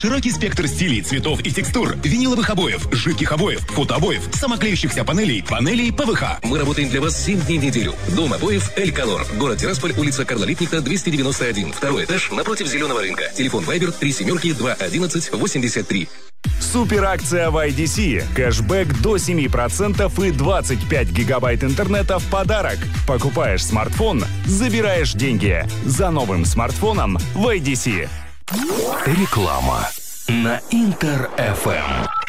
Широкий спектр стилей, цветов и текстур, виниловых обоев, жидких обоев, фотообоев, самоклеющихся панелей, панелей ПВХ. Мы работаем для вас 7 дней в неделю. Дом обоев «Эль Колор». Город Тирасполь, улица Карла Липника, 291. Второй этаж, напротив Зеленого рынка. Телефон Вайбер 3721183. Суперакция в IDC. Кэшбэк до 7% и 25 гигабайт интернета в подарок. Покупаешь смартфон, забираешь деньги. За новым смартфоном в IDC. Реклама на Интер-ФМ.